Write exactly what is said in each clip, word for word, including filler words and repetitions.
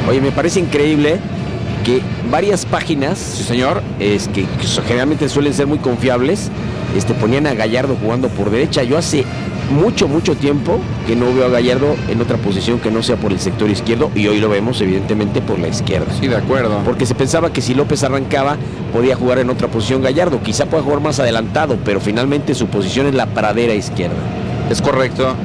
Oye, me parece increíble que varias páginas, sí señor, es que, que generalmente suelen ser muy confiables, este, ponían a Gallardo jugando por derecha. Yo hace mucho, mucho tiempo que no veo a Gallardo en otra posición que no sea por el sector izquierdo, y hoy lo vemos evidentemente por la izquierda. Sí, de acuerdo. Porque se pensaba que si López arrancaba, podía jugar en otra posición Gallardo, quizá pueda jugar más adelantado, pero finalmente su posición es la pradera izquierda. Es correcto.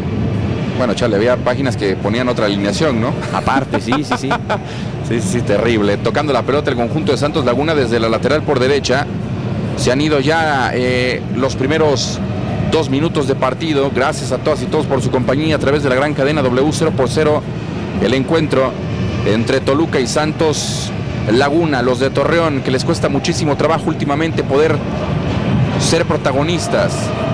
Bueno, Charlie, había páginas que ponían otra alineación, ¿no? Aparte, sí, sí, sí. Sí, sí, terrible. Tocando la pelota el conjunto de Santos Laguna desde la lateral por derecha. Se han ido ya eh, los primeros dos minutos de partido. Gracias a todas y todos por su compañía a través de la gran cadena W. Cero por cero el encuentro entre Toluca y Santos Laguna. Los de Torreón, que les cuesta muchísimo trabajo últimamente poder ser protagonistas.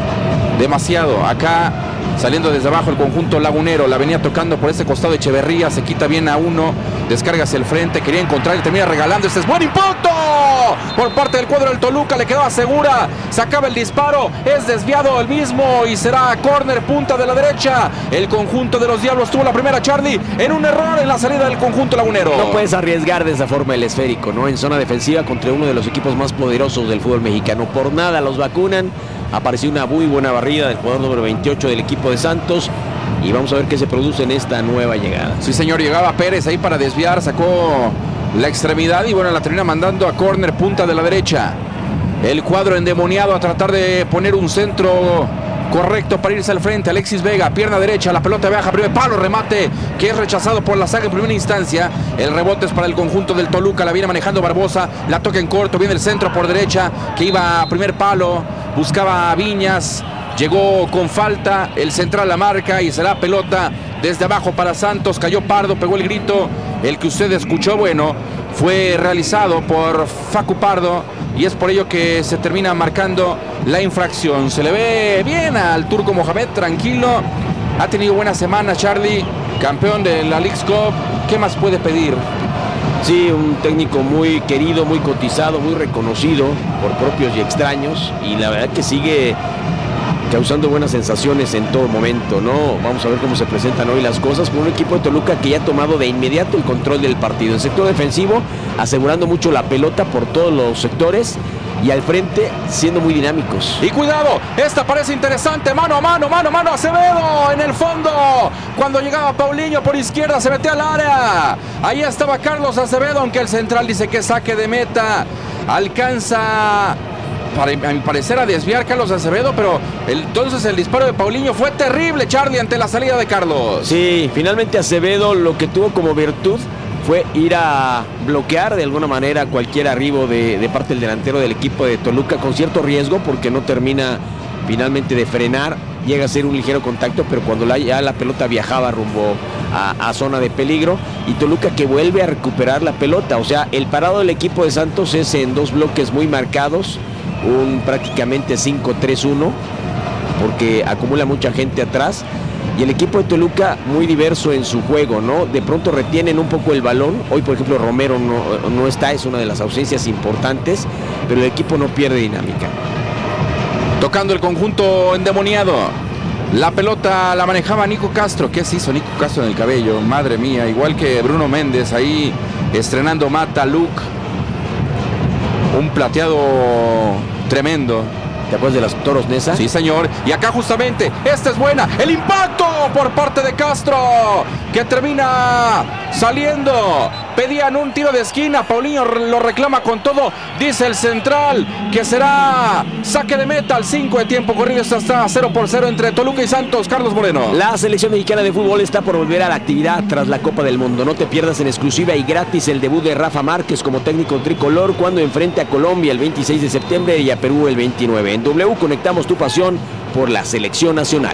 Demasiado. Acá saliendo desde abajo el conjunto lagunero, la venía tocando por ese costado de Echeverría, se quita bien a uno, descarga hacia el frente, quería encontrar y termina regalando. Este es buen impacto por parte del cuadro del Toluca, le quedaba segura, sacaba el disparo, es desviado el mismo y será córner, punta de la derecha. El conjunto de los Diablos tuvo la primera, Charlie, en un error en la salida del conjunto lagunero. No puedes arriesgar de esa forma el esférico, ¿no? En zona defensiva contra uno de los equipos más poderosos del fútbol mexicano. Por nada los vacunan. Apareció una muy buena barrida del jugador número veintiocho del equipo de Santos. Y vamos a ver qué se produce en esta nueva llegada. Sí, señor, llegaba Pérez ahí para desviar, sacó la extremidad y bueno, la termina mandando a córner, punta de la derecha. El cuadro endemoniado a tratar de poner un centro correcto para irse al frente. Alexis Vega, pierna derecha, la pelota baja, primer palo, remate que es rechazado por la saga en primera instancia. El rebote es para el conjunto del Toluca, la viene manejando Barbosa, la toca en corto, viene el centro por derecha, que iba a primer palo, buscaba a Viñas, llegó con falta, el central la marca y será pelota desde abajo para Santos. Cayó Pardo, pegó el grito, el que usted escuchó, bueno, fue realizado por Facu Pardo y es por ello que se termina marcando la infracción. Se le ve bien al turco Mohamed, tranquilo, ha tenido buena semana Charlie, campeón de la Leagues Cup. ¿Qué más puede pedir? Sí, un técnico muy querido, muy cotizado, muy reconocido por propios y extraños, y la verdad que sigue causando buenas sensaciones en todo momento, ¿no? Vamos a ver cómo se presentan hoy las cosas con un equipo de Toluca que ya ha tomado de inmediato el control del partido. El sector defensivo asegurando mucho la pelota por todos los sectores y al frente siendo muy dinámicos. Y cuidado, esta parece interesante, mano a mano, mano a mano, Acevedo en el fondo. Cuando llegaba Paulinho por izquierda se metió al área. Ahí estaba Carlos Acevedo, aunque el central dice que saque de meta. Alcanza, para, a mi parecer, a desviar Carlos Acevedo, pero el, entonces el disparo de Paulinho fue terrible, Charlie, ante la salida de Carlos. Sí, finalmente Acevedo lo que tuvo como virtud fue ir a bloquear de alguna manera cualquier arribo de, de parte del delantero del equipo de Toluca, con cierto riesgo porque no termina finalmente de frenar, llega a ser un ligero contacto, pero cuando la, ya la pelota viajaba rumbo a, a zona de peligro, y Toluca que vuelve a recuperar la pelota. O sea, el parado del equipo de Santos es en dos bloques muy marcados, un prácticamente cinco tres uno, porque acumula mucha gente atrás. Y el equipo de Toluca muy diverso en su juego, ¿no? De pronto retienen un poco el balón. Hoy, por ejemplo, Romero no, no está, es una de las ausencias importantes, pero el equipo no pierde dinámica. Tocando el conjunto endemoniado. La pelota la manejaba Nico Castro. ¿Qué se hizo Nico Castro en el cabello? Madre mía, igual que Bruno Méndez ahí estrenando Mata Look. Un plateado tremendo. ¿Te acuerdas de los Toros Nesa? Sí, señor. Y acá justamente, esta es buena. El impacto por parte de Castro, que termina saliendo. Pedían un tiro de esquina. Paulinho lo reclama con todo. Dice el central que será saque de meta al cinco de tiempo corrido. Esto está cero por cero entre Toluca y Santos. Carlos Moreno. La selección mexicana de fútbol está por volver a la actividad tras la Copa del Mundo. No te pierdas en exclusiva y gratis el debut de Rafa Márquez como técnico tricolor cuando enfrente a Colombia el veintiséis de septiembre y a Perú el veintinueve. En W conectamos tu pasión por la selección nacional.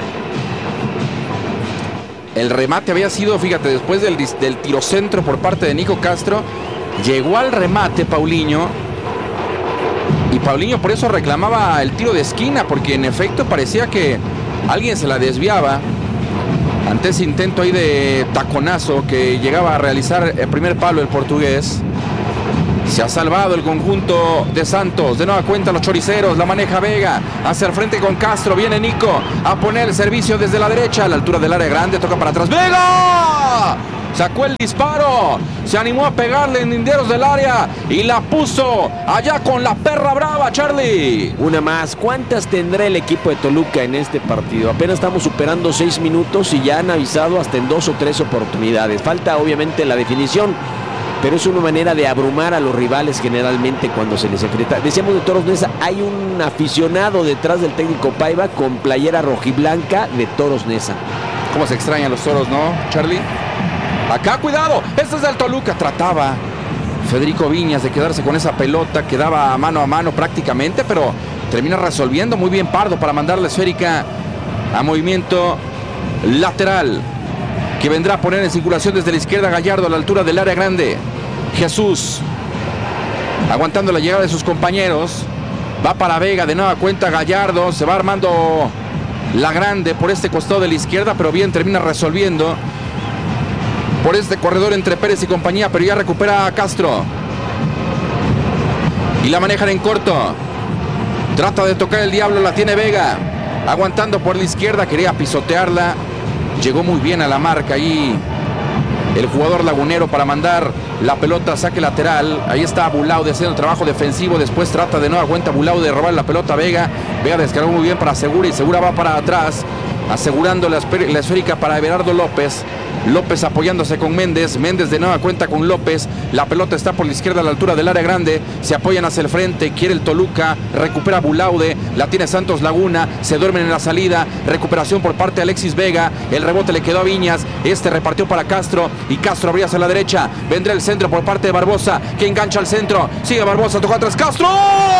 El remate había sido, fíjate, después del, del tirocentro por parte de Nico Castro, llegó al remate Paulinho, y Paulinho por eso reclamaba el tiro de esquina, porque en efecto parecía que alguien se la desviaba ante ese intento ahí de taconazo que llegaba a realizar el primer palo el portugués. Se ha salvado el conjunto de Santos. De nueva cuenta los choriceros. La maneja Vega. Hacia el frente con Castro. Viene Nico a poner el servicio desde la derecha. A la altura del área grande. Toca para atrás. ¡Vega! Sacó el disparo. Se animó a pegarle en linderos del área y la puso allá con la perra brava, Charlie. Una más. ¿Cuántas tendrá el equipo de Toluca en este partido? Apenas estamos superando seis minutos y ya han avisado hasta en dos o tres oportunidades. Falta obviamente la definición, pero es una manera de abrumar a los rivales generalmente cuando se les enfrenta. Decíamos de Toros Neza, hay un aficionado detrás del técnico Paiva con playera rojiblanca de Toros Neza. Cómo se extrañan los toros, ¿no, Charlie? Acá, cuidado, este es del Toluca. Trataba Federico Viñas de quedarse con esa pelota, quedaba mano a mano prácticamente, pero termina resolviendo muy bien Pardo para mandar la esférica a movimiento lateral, que vendrá a poner en circulación desde la izquierda Gallardo a la altura del área grande. Jesús, aguantando la llegada de sus compañeros, va para Vega, de nueva cuenta Gallardo, se va armando la grande por este costado de la izquierda, pero bien termina resolviendo por este corredor entre Pérez y compañía, pero ya recupera a Castro y la manejan en corto. Trata de tocar el diablo, la tiene Vega, aguantando por la izquierda, quería pisotearla, llegó muy bien a la marca ahí el jugador lagunero para mandar la pelota a saque lateral. Ahí está Bulaude haciendo el trabajo defensivo, después trata de nueva cuenta Bulaude de robar la pelota a Vega. Vega descargó muy bien para Segura y Segura va para atrás, asegurando la, la esférica para Everardo López. López apoyándose con Méndez, Méndez de nueva cuenta con López, la pelota está por la izquierda a la altura del área grande, se apoyan hacia el frente, quiere el Toluca, recupera Bulaude, la tiene Santos Laguna, se duermen en la salida, recuperación por parte de Alexis Vega, el rebote le quedó a Viñas, este repartió para Castro y Castro abría hacia la derecha, vendrá el centro por parte de Barbosa, que engancha al centro, sigue Barbosa, tocó atrás Castro,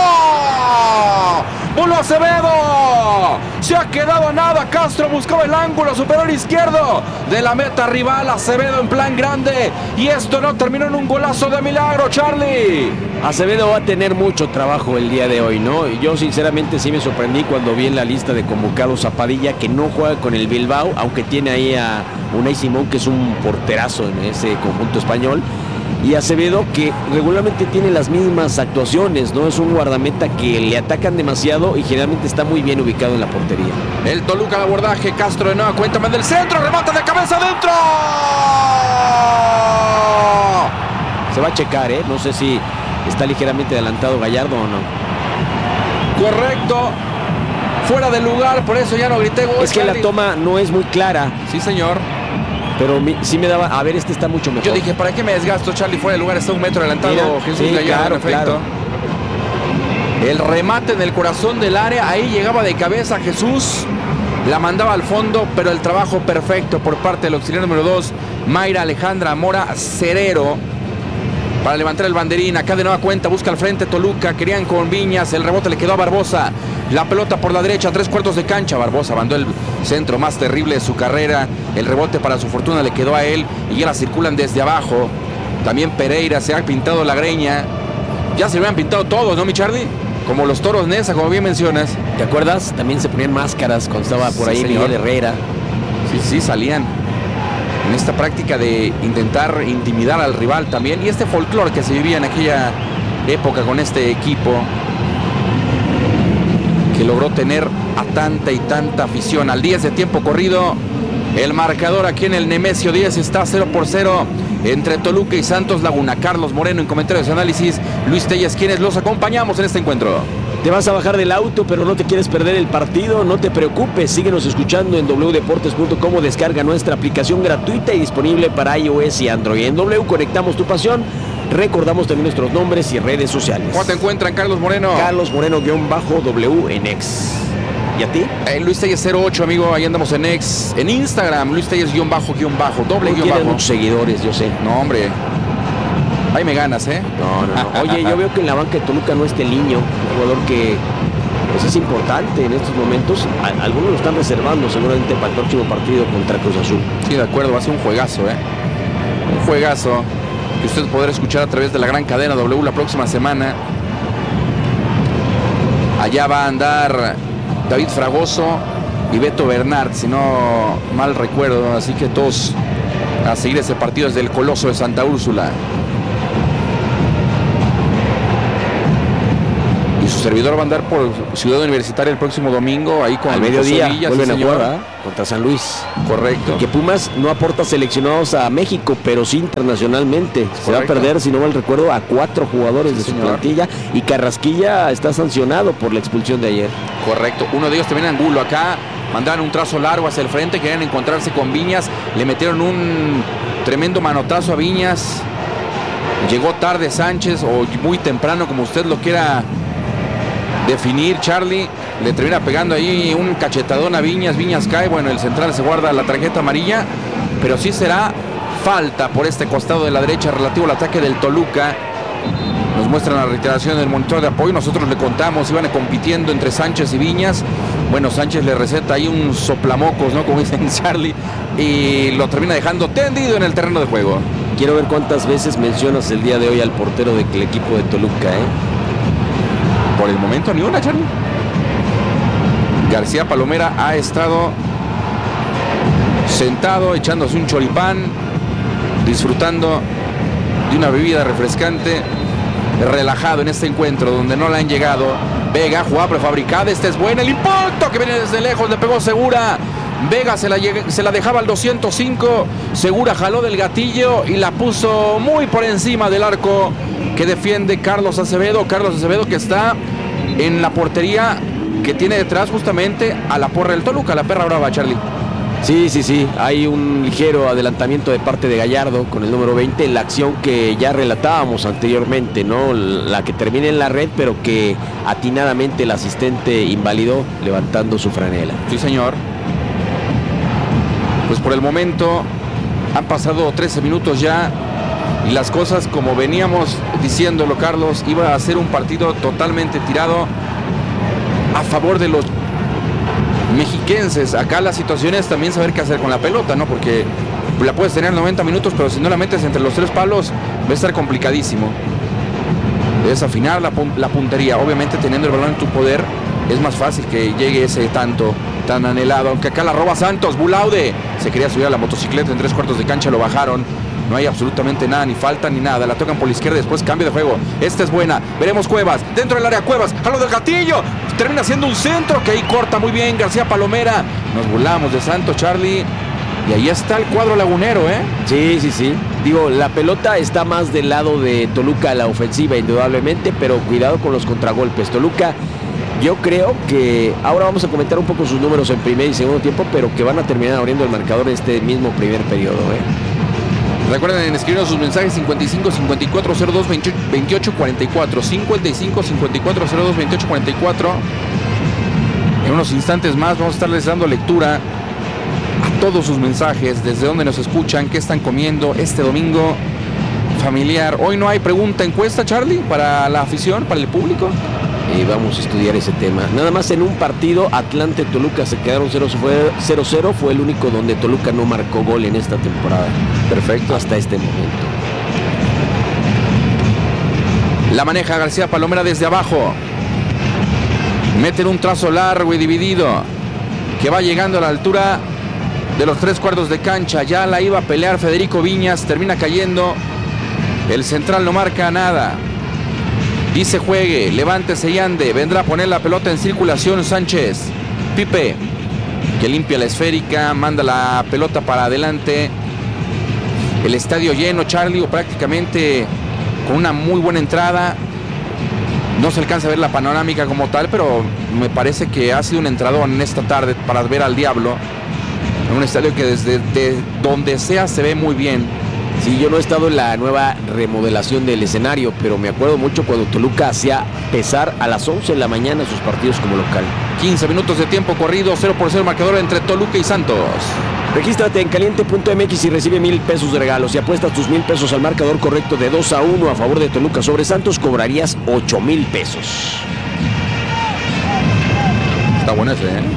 ¡Bulo Acevedo! Se ha quedado a nada, Castro buscaba el ángulo superior izquierdo de la meta rival, Acevedo en plan grande, y esto no terminó en un golazo de milagro, Charlie. Acevedo va a tener mucho trabajo el día de hoy, ¿no? Y yo sinceramente sí me sorprendí cuando vi en la lista de convocados a Padilla, que no juega con el Bilbao, aunque tiene ahí a Unai Simón, que es un porterazo en ese conjunto español. Y Acevedo, que regularmente tiene las mismas actuaciones, ¿no? Es un guardameta que le atacan demasiado y generalmente está muy bien ubicado en la portería. El Toluca al abordaje, Castro de nueva cuenta, manda el centro, remata de cabeza adentro. Se va a checar, ¿eh? No sé si está ligeramente adelantado Gallardo o no. Correcto. Fuera de lugar, por eso ya no grité gol. Es que Charlie, la toma no es muy clara. Sí, señor. Pero mi, sí me daba, a ver, este está mucho mejor. Yo dije, ¿para qué me desgasto, Charlie? Fuera de lugar, está un metro adelantado. Mira, Jesús sí, Gallardo, claro, claro. El remate en el corazón del área, ahí llegaba de cabeza Jesús, la mandaba al fondo, pero el trabajo perfecto por parte del auxiliar número dos, Mayra Alejandra Mora Cerero, para levantar el banderín. Acá de nueva cuenta busca al frente Toluca, querían con Viñas, el rebote le quedó a Barbosa, la pelota por la derecha, tres cuartos de cancha. Barbosa mandó el centro más terrible de su carrera, el rebote para su fortuna le quedó a él y ya la circulan desde abajo. También Pereira se ha pintado la greña, ya se lo habían pintado todos, ¿no, mi Charlie? Como los Toros Neza, como bien mencionas. ¿Te acuerdas? También se ponían máscaras cuando estaba por ahí sí, Miguel Herrera. Sí, sí, salían en esta práctica de intentar intimidar al rival también, y este folclore que se vivía en aquella época con este equipo que logró tener a tanta y tanta afición. Al diez de tiempo corrido, el marcador aquí en el Nemesio diez está cero por cero entre Toluca y Santos Laguna. Carlos Moreno en comentarios de análisis, Luis Telles, quienes los acompañamos en este encuentro. Te vas a bajar del auto, pero no te quieres perder el partido, no te preocupes, síguenos escuchando en doble u deportes punto com o descarga nuestra aplicación gratuita y disponible para iOS y Android. En W conectamos tu pasión, recordamos también nuestros nombres y redes sociales. ¿Cómo te encuentran, Carlos Moreno? Carlos Moreno-W en X. ¿Y a ti? Eh, Luis Telles cero ocho, amigo, ahí andamos en X. En Instagram, Luis Telles guión bajo, guión bajo, doble guión bajo. Muchos seguidores, yo sé. No, hombre. Ahí me ganas, ¿eh? No, no, no. Oye, yo veo que en la banca de Toluca no está el Niño, un jugador que pues, es importante en estos momentos. A, algunos lo están reservando seguramente para el próximo partido contra Cruz Azul. Sí, de acuerdo, va a ser un juegazo, ¿eh? Un juegazo que usted podrá escuchar a través de la gran cadena W la próxima semana. Allá va a andar David Fragoso y Beto Bernard, si no mal recuerdo. Así que todos a seguir ese partido desde el Coloso de Santa Úrsula. Y su servidor va a andar por Ciudad Universitaria el próximo domingo, ahí con al mediodía, Villas, vuelven sí, a jugar, ¿eh? Contra San Luis. Correcto. Porque Pumas no aporta seleccionados a México, pero sí internacionalmente. Correcto. Se va a perder, si no mal recuerdo, a cuatro jugadores sí, de su señor. plantilla. Y Carrasquilla está sancionado por la expulsión de ayer. Correcto. Uno de ellos también Angulo acá. Mandaron un trazo largo hacia el frente, querían encontrarse con Viñas. Le metieron un tremendo manotazo a Viñas. Llegó tarde Sánchez, o muy temprano, como usted lo quiera definir, Charlie. Le termina pegando ahí un cachetadón a Viñas. Viñas cae, bueno, el central se guarda la tarjeta amarilla, pero sí será falta por este costado de la derecha relativo al ataque del Toluca. Nos muestran la reiteración del monitor de apoyo. Nosotros le contamos, iban compitiendo entre Sánchez y Viñas. Bueno, Sánchez le receta ahí un soplamocos, ¿no? Como dicen Charlie, y lo termina dejando tendido en el terreno de juego. Quiero ver cuántas veces mencionas el día de hoy al portero del equipo de Toluca, ¿eh? Por el momento ni una, Charlie. García Palomera ha estado sentado, echándose un choripán, disfrutando de una bebida refrescante, relajado en este encuentro donde no le han llegado. Vega, jugada prefabricada, esta es buena, el impacto que viene desde lejos, le pegó Segura. Vega se la, se la dejaba al doscientos cinco, Segura jaló del gatillo y la puso muy por encima del arco que defiende Carlos Acevedo. Carlos Acevedo que está en la portería que tiene detrás justamente a la porra del Toluca, la perra brava, Charlie. Sí, sí, sí, hay un ligero adelantamiento de parte de Gallardo con el número veinte en la acción que ya relatábamos anteriormente, ¿no? La que termina en la red, pero que atinadamente el asistente invalidó levantando su franela. Sí, señor. Pues por el momento han pasado trece minutos ya y las cosas, como veníamos diciéndolo, Carlos, iba a ser un partido totalmente tirado a favor de los mexiquenses. Acá la situación es también saber qué hacer con la pelota, ¿no? Porque la puedes tener noventa minutos, pero si no la metes entre los tres palos va a estar complicadísimo. Debes afinar la, la puntería. Obviamente, teniendo el balón en tu poder es más fácil que llegue ese tanto tan anhelado. Aunque acá la roba Santos. Bulaude se quería subir a la motocicleta en tres cuartos de cancha, lo bajaron. No hay absolutamente nada, ni falta ni nada. La tocan por la izquierda, después cambio de juego. Esta es buena. Veremos Cuevas. Dentro del área Cuevas. Jalo del gatillo. Termina siendo un centro que ahí corta muy bien García Palomera. Nos burlamos de Santos, Charlie. Y ahí está el cuadro lagunero, ¿eh? Sí, sí, sí. Digo, la pelota está más del lado de Toluca a la ofensiva, indudablemente, pero cuidado con los contragolpes. Toluca, yo creo que ahora vamos a comentar un poco sus números en primer y segundo tiempo, pero que van a terminar abriendo el marcador en este mismo primer periodo, ¿eh? Recuerden escribirnos sus mensajes cincuenta y cinco, cincuenta y cuatro, cero dos, veintiocho, cuarenta y cuatro. cincuenta y cinco, cincuenta y cuatro, cero dos, veintiocho, cuarenta y cuatro. En unos instantes más vamos a estarles dando lectura a todos sus mensajes, desde dónde nos escuchan, qué están comiendo este domingo familiar. Hoy no hay pregunta encuesta, Charlie, para la afición, para el público. Y vamos a estudiar ese tema. Nada más en un partido, Atlante-Toluca se quedaron cero cero. Fue el único donde Toluca no marcó gol en esta temporada. Perfecto. Hasta este momento. La maneja García Palomera desde abajo. Meten un trazo largo y dividido que va llegando a la altura de los tres cuartos de cancha. Ya la iba a pelear Federico Viñas. Termina cayendo. El central no marca nada. Dice juegue, levántese y ande. Vendrá a poner la pelota en circulación Sánchez. Pipe, que limpia la esférica, manda la pelota para adelante. El estadio lleno, Charlie, o prácticamente con una muy buena entrada. No se alcanza a ver la panorámica como tal, pero me parece que ha sido un entradón en esta tarde para ver al Diablo. En un estadio que desde de donde sea se ve muy bien. Sí, yo no he estado en la nueva remodelación del escenario, pero me acuerdo mucho cuando Toluca hacía pesar a las once de la mañana sus partidos como local. quince minutos de tiempo corrido, cero por cero marcador entre Toluca y Santos. Regístrate en caliente punto m x y recibe mil pesos de regalos. Si apuestas tus mil pesos al marcador correcto de dos a uno a favor de Toluca sobre Santos, cobrarías ocho mil pesos. Está bueno ese, ¿eh?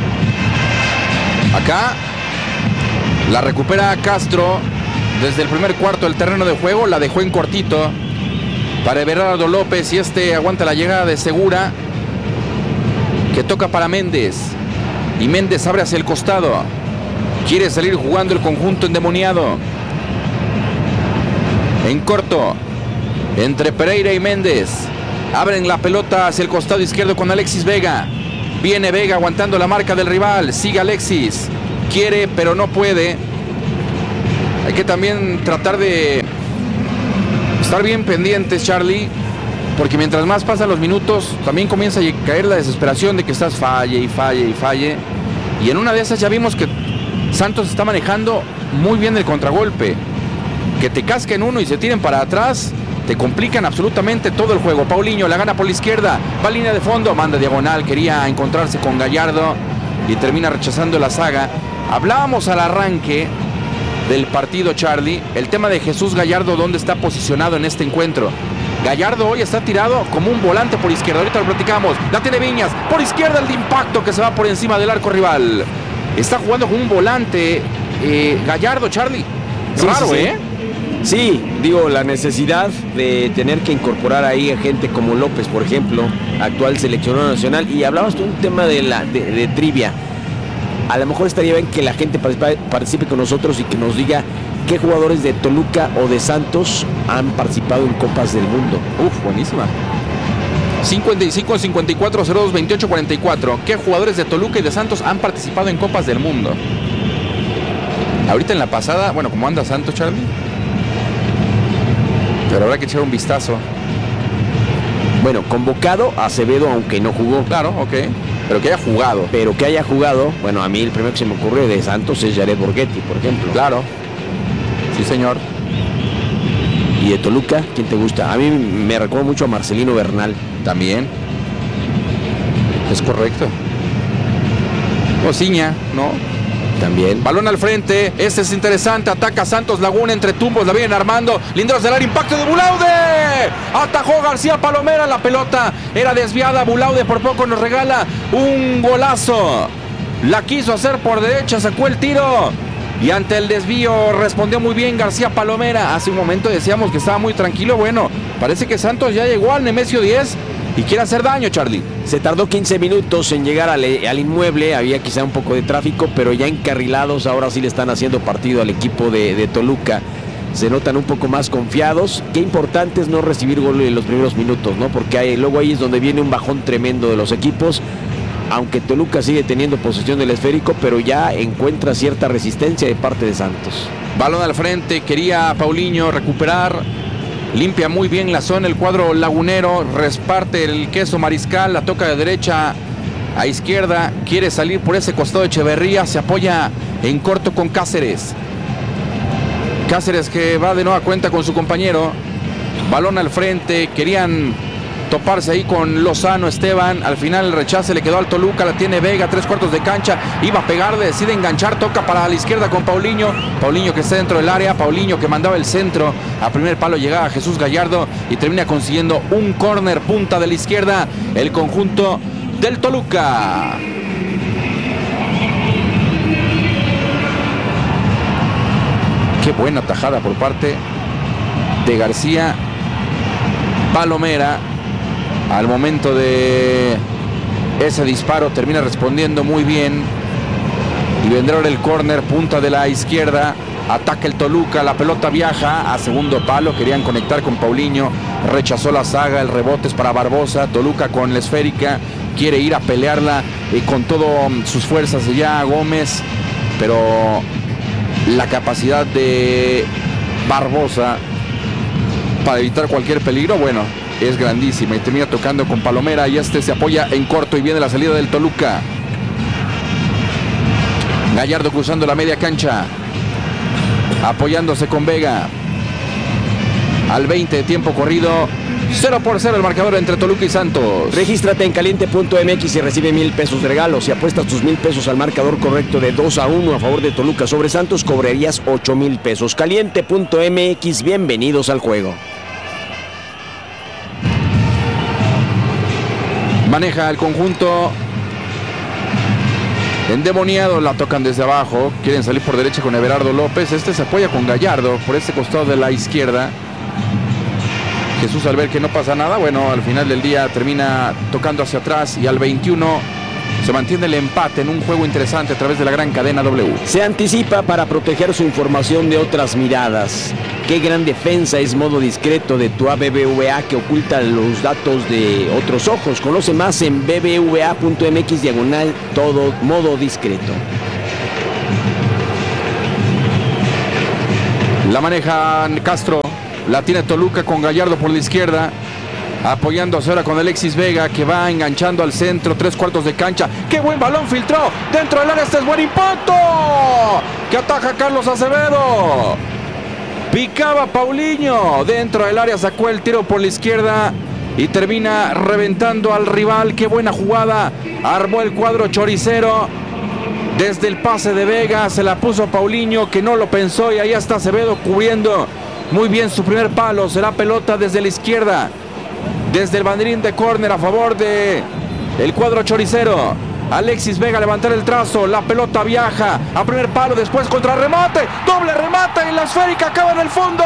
Acá la recupera Castro. Desde el primer cuarto del terreno de juego la dejó en cortito para Everardo López y este aguanta la llegada de Segura, que toca para Méndez y Méndez abre hacia el costado, quiere salir jugando el conjunto endemoniado en corto entre Pereira y Méndez. Abren la pelota hacia el costado izquierdo con Alexis Vega. Viene Vega aguantando la marca del rival. Sigue Alexis. Quiere, pero no puede. Hay que también tratar de estar bien pendientes, Charlie, porque mientras más pasan los minutos, también comienza a caer la desesperación de que estás falle y falle y falle. Y en una de esas ya vimos que Santos está manejando muy bien el contragolpe. Que te casquen uno y se tiren para atrás, te complican absolutamente todo el juego. Paulinho la gana por la izquierda, va a línea de fondo, manda diagonal, quería encontrarse con Gallardo y termina rechazando la saga. Hablábamos al arranque del partido, Charlie, el tema de Jesús Gallardo, dónde está posicionado en este encuentro. Gallardo hoy está tirado como un volante por izquierda, ahorita lo platicamos. La tiene Viñas, por izquierda el de impacto que se va por encima del arco rival. Está jugando como un volante eh, Gallardo, Charlie. Sí, Raro, sí, sí. ¿eh? Sí, digo, la necesidad de tener que incorporar ahí a gente como López, por ejemplo, actual seleccionador nacional. Y hablabas tú de un tema de, la, de, de trivia. A lo mejor estaría bien que la gente participe, participe con nosotros y que nos diga qué jugadores de Toluca o de Santos han participado en Copas del Mundo. Uf, buenísima. cincuenta y cinco, cincuenta y cuatro, cero dos, veintiocho, cuarenta y cuatro. ¿Qué jugadores de Toluca y de Santos han participado en Copas del Mundo? Ahorita en la pasada, bueno, ¿cómo anda Santos, Charlie? Pero habrá que echar un vistazo. Bueno, convocado Acevedo, aunque no jugó. Claro, ok. Pero que haya jugado. Pero que haya jugado, bueno, a mí el primero que se me ocurre de Santos es Jared Borghetti, por ejemplo. Claro. Sí, señor. ¿Y de Toluca? ¿Quién te gusta? A mí me recuerda mucho a Marcelino Bernal. También. Es correcto. Ociña, ¿no? También. Balón al frente, este es interesante, ataca Santos Laguna entre tumbos, la vienen armando, Linderos del área, impacto de Bulaude, atajó García Palomera, la pelota era desviada, Bulaude por poco nos regala un golazo, la quiso hacer por derecha, sacó el tiro y ante el desvío respondió muy bien García Palomera. Hace un momento decíamos que estaba muy tranquilo, bueno, parece que Santos ya llegó al Nemesio diez y quiere hacer daño, Charlie. Se tardó quince minutos en llegar al, al inmueble, había quizá un poco de tráfico, pero ya encarrilados, ahora sí le están haciendo partido al equipo de, de Toluca. Se notan un poco más confiados. Qué importante es no recibir gol en los primeros minutos, ¿no? Porque hay, luego ahí es donde viene un bajón tremendo de los equipos. Aunque Toluca sigue teniendo posesión del esférico, pero ya encuentra cierta resistencia de parte de Santos. Balón al frente, quería Paulinho recuperar. Limpia muy bien la zona el cuadro lagunero, reparte el queso Mariscal, la toca de derecha a izquierda, quiere salir por ese costado de Echeverría, se apoya en corto con Cáceres. Cáceres que va de nueva cuenta con su compañero, balón al frente, querían toparse ahí con Lozano, Esteban, al final el rechace le quedó al Toluca, la tiene Vega, tres cuartos de cancha, iba a pegarle, decide enganchar, toca para la izquierda con Paulinho, Paulinho que está dentro del área, Paulinho que mandaba el centro, a primer palo llegaba Jesús Gallardo y termina consiguiendo un córner, punta de la izquierda, el conjunto del Toluca. Qué buena tajada por parte de García Palomera. Al momento de ese disparo termina respondiendo muy bien. Y vendrá ahora el córner, punta de la izquierda. Ataca el Toluca, la pelota viaja a segundo palo. Querían conectar con Paulinho. Rechazó la saga, el rebote es para Barbosa. Toluca con la esférica. Quiere ir a pelearla y con todas sus fuerzas ya Gómez. Pero la capacidad de Barbosa para evitar cualquier peligro, bueno, es grandísima y termina tocando con Palomera y este se apoya en corto y viene la salida del Toluca. Gallardo cruzando la media cancha, apoyándose con Vega. Al veinte de tiempo corrido, cero por cero el marcador entre Toluca y Santos. Regístrate en caliente punto m x y recibe mil pesos de regalo. Si apuestas tus mil pesos al marcador correcto de dos a uno a favor de Toluca sobre Santos, cobrarías ocho mil pesos. caliente punto m x, bienvenidos al juego. Maneja el conjunto endemoniado, la tocan desde abajo, quieren salir por derecha con Everardo López, este se apoya con Gallardo por este costado de la izquierda. Jesús al ver que no pasa nada, bueno, al final del día termina tocando hacia atrás y al veintiuno se mantiene el empate en un juego interesante a través de la gran cadena W. Se anticipa para proteger su información de otras miradas. Qué gran defensa es modo discreto de tu B B V A que oculta los datos de otros ojos. Conoce más en b b v a punto m x diagonal todo modo discreto. La maneja Castro, la tiene Toluca con Gallardo por la izquierda, apoyándose ahora con Alexis Vega, que va enganchando al centro, tres cuartos de cancha. ¡Qué buen balón filtró! Dentro del área, este es buen impacto, que ataja Carlos Acevedo. Picaba Paulinho, dentro del área sacó el tiro por la izquierda y termina reventando al rival. ¡Qué buena jugada! Armó el cuadro choricero. Desde el pase de Vega se la puso Paulinho, que no lo pensó, y ahí está Acevedo cubriendo muy bien su primer palo. Será pelota desde la izquierda, desde el banderín de córner a favor de el cuadro choricero. Alexis Vega levantar el trazo, la pelota viaja a primer palo, después contra remate, doble remate y la esférica acaba en el fondo.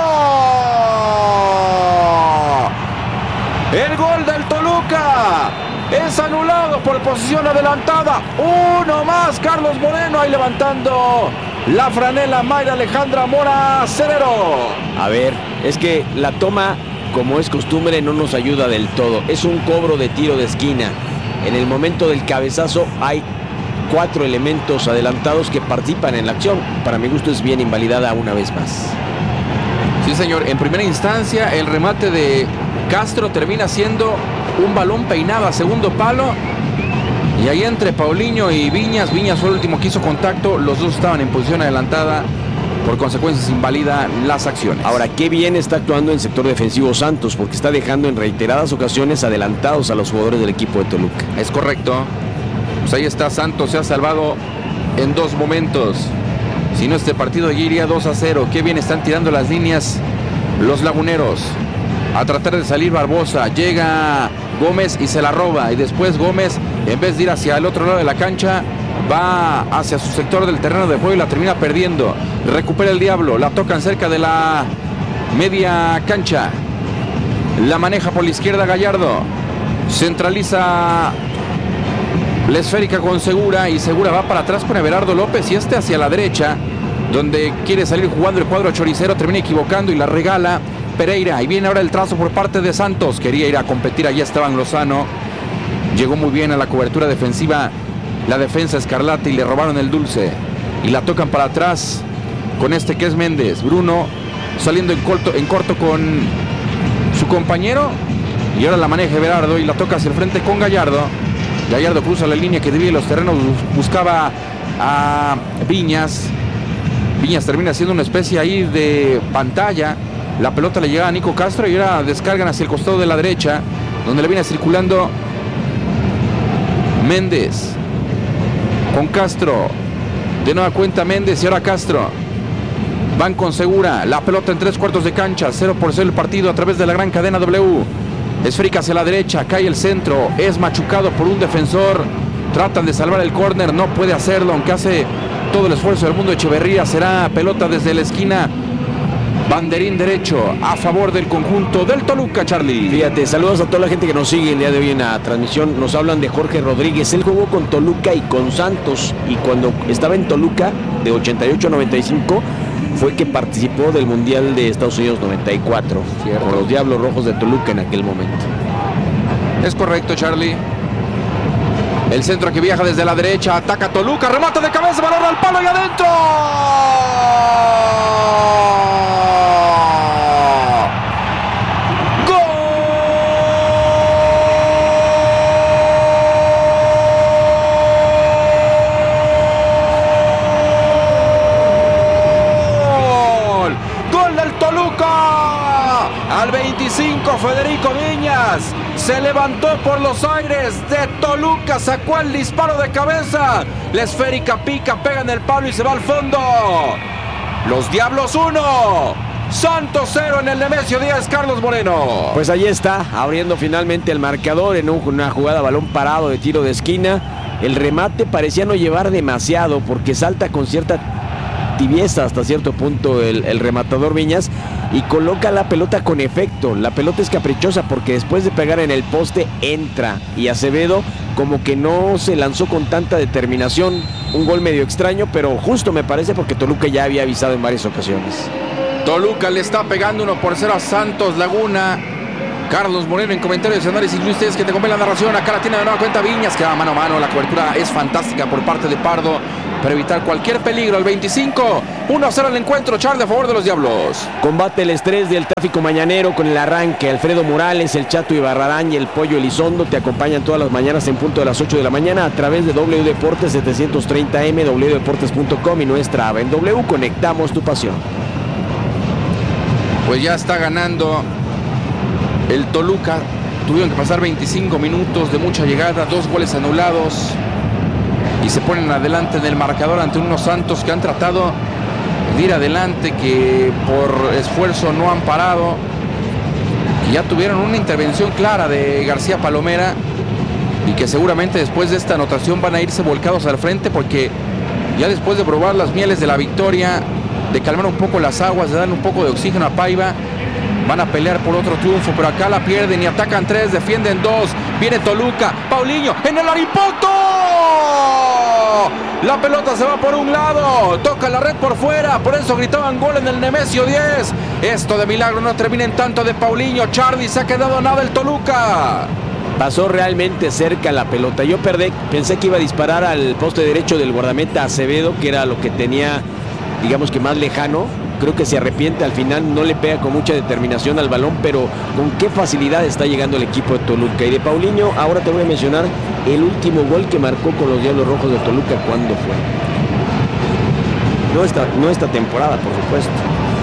El gol del Toluca es anulado por posición adelantada. Uno más, Carlos Moreno, ahí levantando la franela Mayra Alejandra Mora Cerero. A ver, es que la toma, como es costumbre, no nos ayuda del todo. Es un cobro de tiro de esquina. En el momento del cabezazo hay cuatro elementos adelantados que participan en la acción. Para mi gusto es bien invalidada una vez más. Sí, señor. En primera instancia, el remate de Castro termina siendo un balón peinado a segundo palo. Y ahí entre Paulinho y Viñas, Viñas fue el último que hizo contacto. Los dos estaban en posición adelantada. Por consecuencia se invalida las acciones. Ahora, qué bien está actuando en sector defensivo Santos, porque está dejando en reiteradas ocasiones adelantados a los jugadores del equipo de Toluca. Es correcto. Pues ahí está, Santos se ha salvado en dos momentos. Si no, este partido ya iría dos a cero. Qué bien están tirando las líneas los laguneros. A tratar de salir Barbosa. Llega Gómez y se la roba. Y después Gómez, en vez de ir hacia el otro lado de la cancha, va hacia su sector del terreno de juego y la termina perdiendo. Recupera el Diablo, la tocan cerca de la media cancha. La maneja por la izquierda Gallardo. Centraliza la esférica con Segura y Segura va para atrás con Everardo López y este hacia la derecha, donde quiere salir jugando el cuadro choricero, termina equivocando y la regala Pereira. Y viene ahora el trazo por parte de Santos. Quería ir a competir, allá Esteban Lozano. Llegó muy bien a la cobertura defensiva la defensa escarlata y le robaron el dulce. Y la tocan para atrás con este que es Méndez. Bruno saliendo en corto, en corto con su compañero. Y ahora la maneja Everardo y la toca hacia el frente con Gallardo. Gallardo cruza la línea que divide los terrenos. Buscaba a Viñas. Viñas termina siendo una especie ahí de pantalla. La pelota le llega a Nico Castro y ahora descargan hacia el costado de la derecha, donde le viene circulando Méndez con Castro. De nueva cuenta Méndez y ahora Castro. Van con Segura. La pelota en tres cuartos de cancha. cero por cero el partido a través de la gran cadena W. Esférica hacia la derecha. Cae el centro. Es machucado por un defensor. Tratan de salvar el córner. No puede hacerlo, aunque hace todo el esfuerzo del mundo Echeverría. Será pelota desde la esquina. Banderín derecho a favor del conjunto del Toluca, Charlie. Fíjate, saludos a toda la gente que nos sigue el día de hoy en la transmisión. Nos hablan de Jorge Rodríguez. Él jugó con Toluca y con Santos. Y cuando estaba en Toluca, de ochenta y ocho a noventa y cinco, fue que participó del Mundial de Estados Unidos noventa y cuatro. Cierto. Con los Diablos Rojos de Toluca en aquel momento. Es correcto, Charlie. El centro que viaja desde la derecha. Ataca Toluca. Remate de cabeza. Balón al palo y adentro. Al veinticinco, Federico Viñas se levantó por los aires de Toluca, sacó el disparo de cabeza, la esférica pica, pega en el palo y se va al fondo. Los Diablos uno, Santos cero en el Nemesio Díaz Carlos Moreno. Pues ahí está, abriendo finalmente el marcador en una jugada balón parado de tiro de esquina. El remate parecía no llevar demasiado porque salta con cierta tibieza hasta cierto punto el, el rematador Viñas y coloca la pelota con efecto. La pelota es caprichosa porque después de pegar en el poste entra y Acevedo como que no se lanzó con tanta determinación. Un gol medio extraño, pero justo me parece porque Toluca ya había avisado en varias ocasiones. Toluca le está pegando uno por cero a Santos Laguna. Carlos Moreno en comentarios y análisis. Luis Telles, que te compone la narración. Acá la tiene de nueva cuenta Viñas, que va mano a mano. La cobertura es fantástica por parte de Pardo para evitar cualquier peligro. El veinticinco, uno a cero el encuentro. Charlie a favor de los Diablos. Combate el estrés del tráfico mañanero con el arranque. Alfredo Morales, el Chato Ibarrarán y el Pollo Elizondo te acompañan todas las mañanas en punto de las ocho de la mañana a través de W Deportes setecientos treinta M, w deportes punto com y nuestra app. En W conectamos tu pasión. Pues ya está ganando el Toluca. Tuvieron que pasar veinticinco minutos de mucha llegada, dos goles anulados y se ponen adelante en el marcador ante unos Santos que han tratado de ir adelante, que por esfuerzo no han parado, que ya tuvieron una intervención clara de García Palomera y que seguramente después de esta anotación van a irse volcados al frente, porque ya después de probar las mieles de la victoria, de calmar un poco las aguas, de darle un poco de oxígeno a Paiva, van a pelear por otro triunfo, pero acá la pierden y atacan tres, defienden dos. Viene Toluca, Paulinho en el aripoto. La pelota se va por un lado, toca la red por fuera, por eso gritaban gol en el Nemesio diez. Esto de milagro no termina en tanto de Paulinho. Charlie, se ha quedado nada el Toluca. Pasó realmente cerca la pelota. Yo perdí, pensé que iba a disparar al poste derecho del guardameta Acevedo, que era lo que tenía, digamos que más lejano. Creo que se arrepiente al final, no le pega con mucha determinación al balón, pero con qué facilidad está llegando el equipo de Toluca. Y de Paulinho, ahora te voy a mencionar el último gol que marcó con los Diablos Rojos de Toluca. ¿Cuándo fue? No esta, no esta temporada, por supuesto.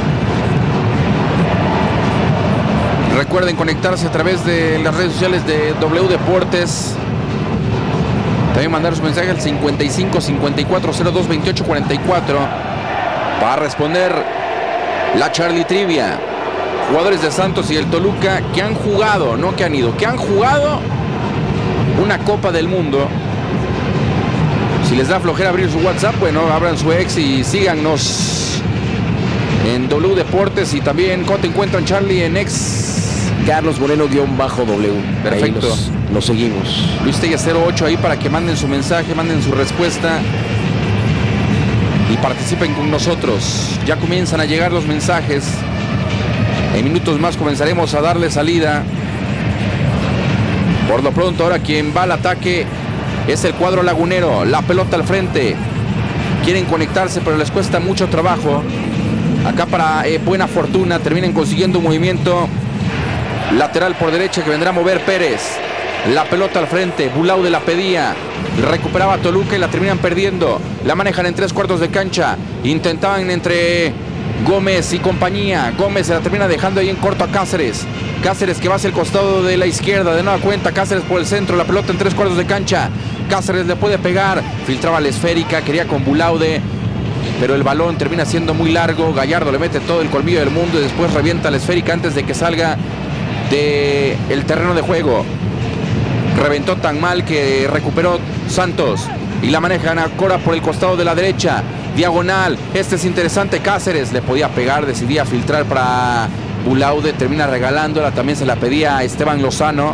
Recuerden conectarse a través de las redes sociales de W Deportes. También mandar su mensaje al cincuenta y cinco, cincuenta y cuatro, cero dos, veintiocho, cuarenta y cuatro para responder la Charlie Trivia. Jugadores de Santos y el Toluca que han jugado, no que han ido, que han jugado una Copa del Mundo. Si les da flojera abrir su WhatsApp, bueno, abran su ex y síganos en W Deportes. Y también, ¿cómo te encuentran, Charlie, en ex? Carlos Moreno-W. Perfecto. Los, los seguimos. Luis Telles cero ocho ahí para que manden su mensaje, manden su respuesta y participen con nosotros. Ya comienzan a llegar los mensajes. En minutos más comenzaremos a darle salida. Por lo pronto, ahora quien va al ataque es el cuadro lagunero. La pelota al frente. Quieren conectarse, pero les cuesta mucho trabajo. Acá para eh, buena fortuna terminan consiguiendo un movimiento lateral por derecha que vendrá a mover Pérez. La pelota al frente, Bulaude la pedía, recuperaba Toluca y la terminan perdiendo. La manejan en tres cuartos de cancha, intentaban entre Gómez y compañía. Gómez se la termina dejando ahí en corto a Cáceres. Cáceres que va hacia el costado de la izquierda, de nueva cuenta Cáceres por el centro, la pelota en tres cuartos de cancha. Cáceres le puede pegar, filtraba la esférica, quería con Bulaude, pero el balón termina siendo muy largo. Gallardo le mete todo el colmillo del mundo y después revienta la esférica antes de que salga del terreno de juego. Reventó tan mal que recuperó Santos y la manejan a Cora por el costado de la derecha, diagonal. Este es interesante, Cáceres le podía pegar, decidía filtrar para Bulaude, termina regalándola, también se la pedía a Esteban Lozano.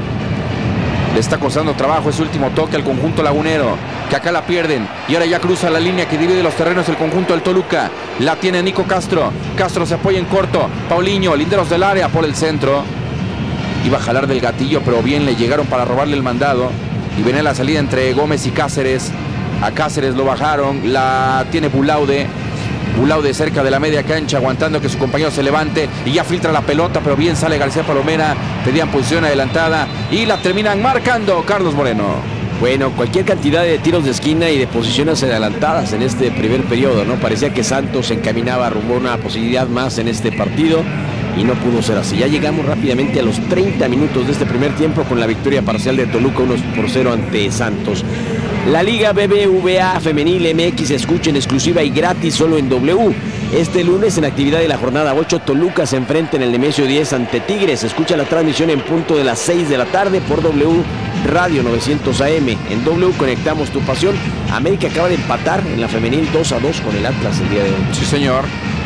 Le está costando trabajo ese último toque al conjunto lagunero, que acá la pierden y ahora ya cruza la línea que divide los terrenos el conjunto del Toluca. La tiene Nico Castro, Castro se apoya en corto, Paulinho, linderos del área por el centro. Iba a jalar del gatillo, pero bien le llegaron para robarle el mandado. Y viene la salida entre Gómez y Cáceres. A Cáceres lo bajaron, la tiene Bulaude. Bulaude cerca de la media cancha, aguantando que su compañero se levante. Y ya filtra la pelota, pero bien sale García Palomera. Pedían posición adelantada y la terminan marcando Carlos Moreno. Bueno, cualquier cantidad de tiros de esquina y de posiciones adelantadas en este primer periodo, ¿no? Parecía que Santos se encaminaba rumbo a una posibilidad más en este partido. Y no pudo ser así. Ya llegamos rápidamente a los treinta minutos de este primer tiempo con la victoria parcial de Toluca uno por cero ante Santos. La Liga B B V A Femenil M X se escucha en exclusiva y gratis solo en W. Este lunes en actividad de la jornada ocho, Toluca se enfrenta en el Nemesio diez ante Tigres. Escucha la transmisión en punto de las seis de la tarde por W Radio novecientos A M. En W conectamos tu pasión. América acaba de empatar en la femenil dos a dos con el Atlas el día de hoy. Sí, señor.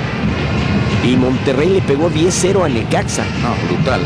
Y Monterrey le pegó diez cero a Necaxa. No, brutal.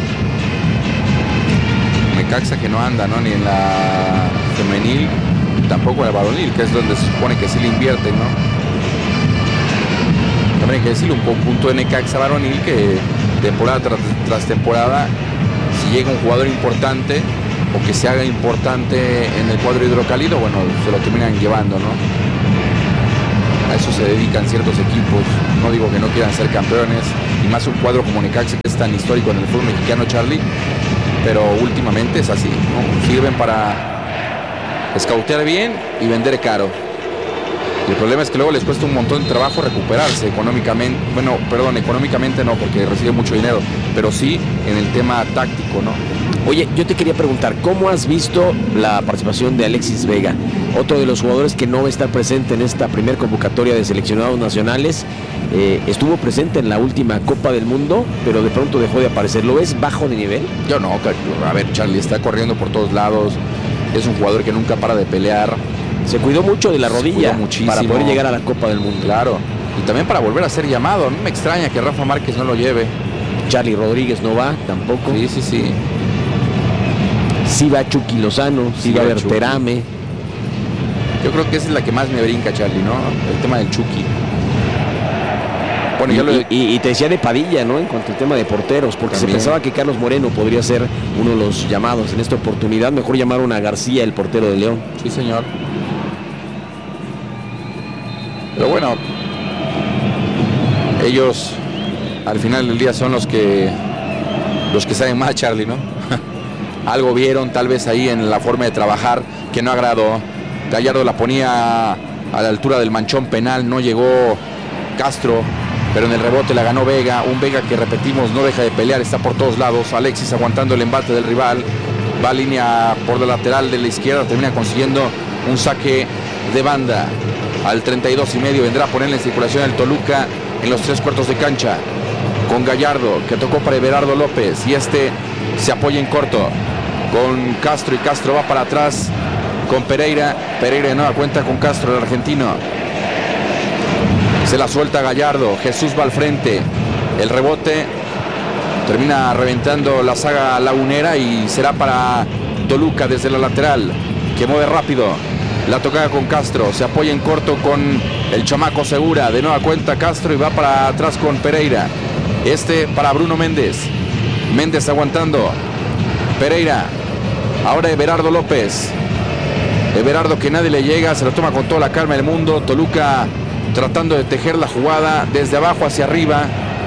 Necaxa que no anda, ¿no? Ni en la femenil, tampoco en la varonil, que es donde se supone que sí le invierten, ¿no? también hay que decirlo, un conjunto de Necaxa varonil que temporada tras, tras temporada, si llega un jugador importante o que se haga importante en el cuadro hidrocálido, bueno, se lo terminan llevando, ¿no? A eso se dedican ciertos equipos. No digo que no quieran ser campeones, y más un cuadro como Necaxa, que es tan histórico en el fútbol mexicano, Charlie, pero últimamente es así, ¿no? Sirven para escautear bien y vender caro. Y el problema es que luego les cuesta un montón de trabajo recuperarse económicamente. Bueno, perdón, económicamente no, porque recibe mucho dinero, pero sí en el tema táctico, ¿no? Oye, yo te quería preguntar, ¿cómo has visto la participación de Alexis Vega? Otro de los jugadores que no va a estar presente en esta primer convocatoria de seleccionados nacionales. Eh, estuvo presente en la última Copa del Mundo, pero de pronto dejó de aparecer. ¿Lo ves bajo de nivel? Yo no, a ver, Charlie, está corriendo por todos lados. Es un jugador que nunca para de pelear. Se cuidó mucho de la rodilla para poder llegar a la Copa del Mundo. Claro, y también para volver a ser llamado. A mí me extraña que Rafa Márquez no lo lleve. Charlie Rodríguez no va tampoco. Sí, sí, sí. Sí va Chucky Lozano, sí, sí va Berterame. Yo creo que esa es la que más me brinca, Charlie, ¿no? El tema del Chucky. Bueno, y, lo... y, y te decía de Padilla, ¿no? En cuanto al tema de porteros, porque también se pensaba que Carlos Moreno podría ser uno de los llamados en esta oportunidad. Mejor llamaron a García, el portero de León. Sí, señor. Pero bueno, ellos al final del día son los que los que saben más, Charlie, ¿no? Algo vieron tal vez ahí en la forma de trabajar que no agradó. Gallardo la ponía a la altura del manchón penal, no llegó Castro, pero en el rebote la ganó Vega, un Vega que, repetimos, no deja de pelear, está por todos lados. Alexis aguantando el embate del rival, va a línea por la lateral de la izquierda, termina consiguiendo un saque de banda. Al treinta y dos y medio vendrá a ponerle en circulación el Toluca en los tres cuartos de cancha, con Gallardo, que tocó para Everardo López, y este se apoya en corto con Castro, y Castro va para atrás con Pereira. Pereira de nueva cuenta con Castro, el argentino. Se la suelta Gallardo, Jesús va al frente, el rebote termina reventando la saga lagunera y será para Toluca desde la lateral, que mueve rápido. La tocada con Castro, se apoya en corto con el chamaco Segura, de nueva cuenta Castro, y va para atrás con Pereira. Este para Bruno Méndez. Méndez aguantando. Pereira. Ahora Everardo López. Everardo, que nadie le llega, se lo toma con toda la calma del mundo. Toluca tratando de tejer la jugada desde abajo hacia arriba.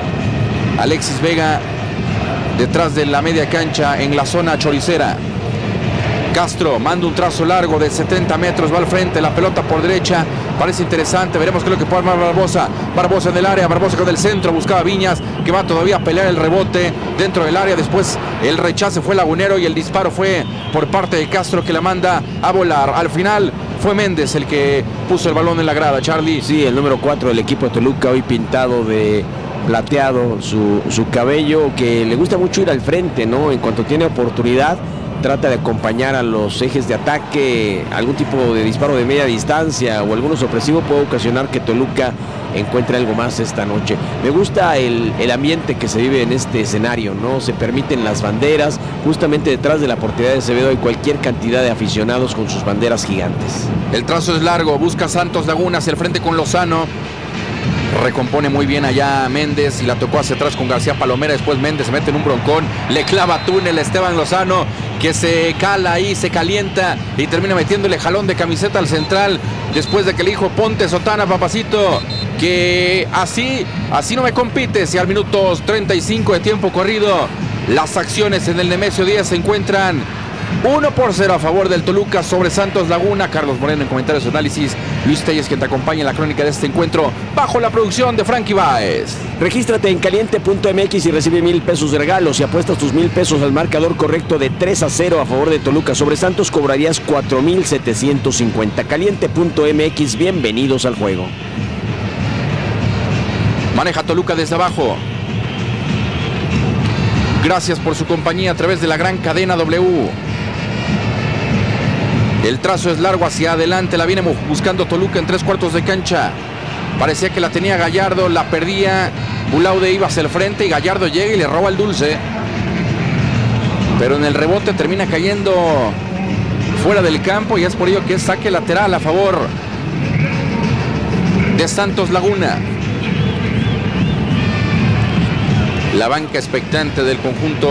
Alexis Vega detrás de la media cancha en la zona choricera. Castro manda un trazo largo de setenta metros, va al frente, la pelota por derecha, parece interesante, veremos qué es lo que puede armar Barbosa. Barbosa en el área, Barbosa con el centro, buscaba Viñas, que va todavía a pelear el rebote dentro del área. Después el rechace fue Lagunero y el disparo fue por parte de Castro, que la manda a volar. Al final fue Méndez el que puso el balón en la grada, Charlie. Sí, el número cuatro del equipo de Toluca, hoy pintado de plateado su, su cabello, que le gusta mucho ir al frente, ¿no? En cuanto tiene oportunidad, trata de acompañar a los ejes de ataque. Algún tipo de disparo de media distancia o alguno sorpresivo puede ocasionar que Toluca encuentre algo más esta noche. Me gusta el, el ambiente que se vive en este escenario, ¿no? Se permiten las banderas. Justamente detrás de la portería de Acevedo hay cualquier cantidad de aficionados con sus banderas gigantes. El trazo es largo, busca Santos Laguna hacia el frente con Lozano. Recompone muy bien allá Méndez y la tocó hacia atrás con García Palomera. Después Méndez se mete en un broncón, le clava túnel a Esteban Lozano, que se cala ahí, se calienta y termina metiéndole jalón de camiseta al central. Después de que le dijo: ponte sotana, papacito, que así, así no me compites. Y al minuto treinta y cinco de tiempo corrido, las acciones en el Nemesio diez se encuentran uno por cero a favor del Toluca sobre Santos Laguna. Carlos Moreno en comentarios y análisis. Luis Telles, quien te acompaña en la crónica de este encuentro, bajo la producción de Frankie Báez. Regístrate en caliente punto m x y recibe mil pesos de regalo. Si apuestas tus mil pesos al marcador correcto de tres a cero a favor de Toluca sobre Santos, cobrarías cuatro mil setecientos cincuenta. caliente punto m x, bienvenidos al juego. Maneja Toluca desde abajo. Gracias por su compañía a través de la gran cadena W. El trazo es largo hacia adelante, la viene buscando Toluca en tres cuartos de cancha. Parecía que la tenía Gallardo, la perdía. Bulaude iba hacia el frente y Gallardo llega y le roba el dulce. Pero en el rebote termina cayendo fuera del campo y es por ello que es saque lateral a favor de Santos Laguna. La banca expectante del conjunto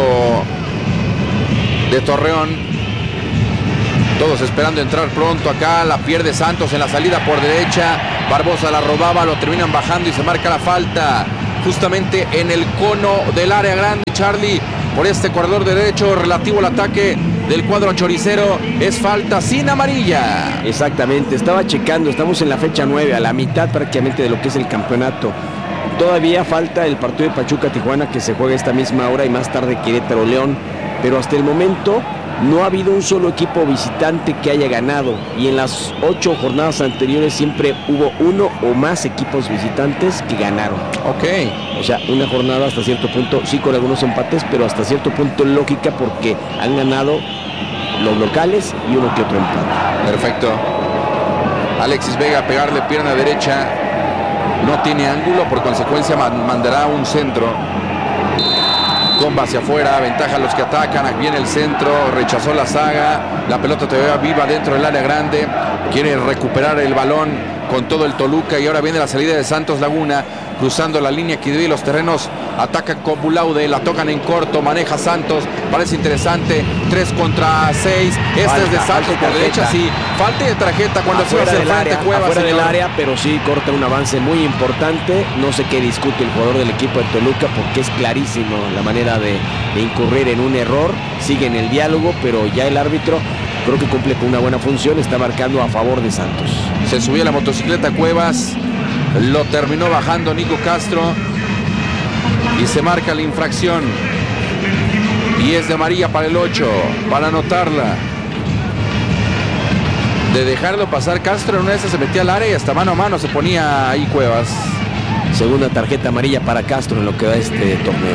de Torreón. Todos esperando entrar pronto acá. La pierde Santos en la salida por derecha. Barbosa la robaba, lo terminan bajando y se marca la falta. Justamente en el cono del área grande, Charlie, por este corredor derecho relativo al ataque del cuadro choricero. Es falta sin amarilla. Exactamente, estaba checando, estamos en la fecha nueve, a la mitad prácticamente de lo que es el campeonato. Todavía falta el partido de Pachuca-Tijuana, que se juega esta misma hora, y más tarde Querétaro-León. Pero hasta el momento no ha habido un solo equipo visitante que haya ganado, y en las ocho jornadas anteriores siempre hubo uno o más equipos visitantes que ganaron. Ok. O sea, una jornada hasta cierto punto, sí con algunos empates, pero hasta cierto punto lógica, porque han ganado los locales y uno que otro empate. Perfecto. Alexis Vega a pegarle pierna derecha. No tiene ángulo, por consecuencia mandará un centro. Comba hacia afuera, ventaja a los que atacan. Viene el centro, rechazó la saga. La pelota todavía viva dentro del área grande. Quiere recuperar el balón con todo el Toluca. Y ahora viene la salida de Santos Laguna, cruzando la línea que divide los terrenos. Ataca con Bulaude, la tocan en corto, maneja Santos. Parece interesante. tres contra seis. Este falta, es de Santos por derecha, sí. Falta de tarjeta cuando se hace el frente Cuevas. Afuera del área, pero sí corta un avance muy importante. No sé qué discute el jugador del equipo de Toluca, porque es clarísimo la manera de, de incurrir en un error. Sigue en el diálogo, pero ya el árbitro creo que cumple con una buena función. Está marcando a favor de Santos. Se subió a la motocicleta Cuevas. Lo terminó bajando Nico Castro. Y se marca la infracción. Y es de amarilla para el ocho, para anotarla. De dejarlo pasar Castro, en una de esas se metía al área y hasta mano a mano se ponía ahí Cuevas. Segunda tarjeta amarilla para Castro en lo que va este torneo.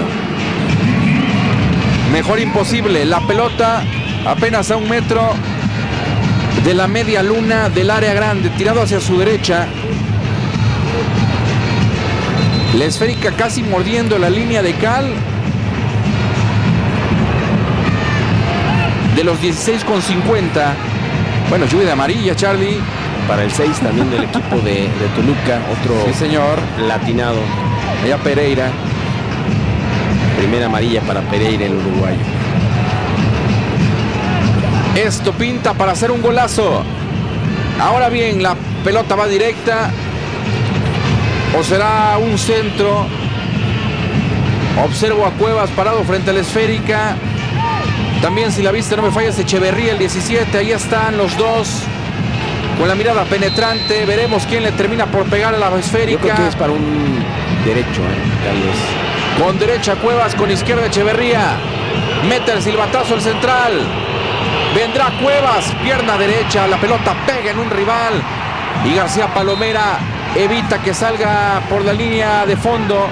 Mejor imposible. La pelota apenas a un metro de la media luna del área grande, tirado hacia su derecha. La esférica casi mordiendo la línea de cal. De los dieciséis con cincuenta. Bueno, lluvia de amarilla, Charlie. Para el seis también del equipo de, de Toluca. Otro sí, señor. Latinado. Allá Pereira. Primera amarilla para Pereira, el uruguayo. Esto pinta para hacer un golazo. Ahora bien, la pelota va directa. ¿O será un centro? Observo a Cuevas parado frente a la esférica. También, si la vista no me falla, es Echeverría, el diecisiete. Ahí están los dos con la mirada penetrante. Veremos quién le termina por pegar a la esférica. Yo creo que es para un derecho, ¿eh? Tal vez. Con derecha Cuevas, con izquierda Echeverría. Mete el silbatazo el central. Vendrá Cuevas, pierna derecha. La pelota pega en un rival. Y García Palomera evita que salga por la línea de fondo.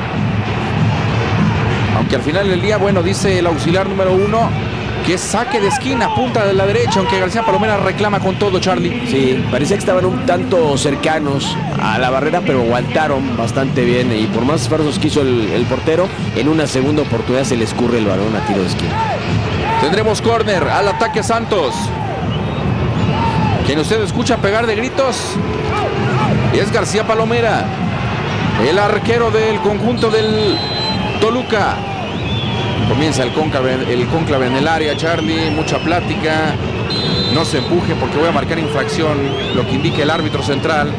Aunque al final del día, bueno, dice el auxiliar número uno que es saque de esquina, punta de la derecha, aunque García Palomera reclama con todo, Charlie. Sí, parecía que estaban un tanto cercanos a la barrera, pero aguantaron bastante bien. Y por más esfuerzos que hizo el, el portero, en una segunda oportunidad se le escurre el balón a tiro de esquina. Tendremos córner al ataque Santos. Quien usted escucha pegar de gritos es García Palomera, el arquero del conjunto del Toluca. Comienza el cónclave, el cónclave en el área, Charlie. Mucha plática. No se empuje porque voy a marcar infracción, lo que indica el árbitro central.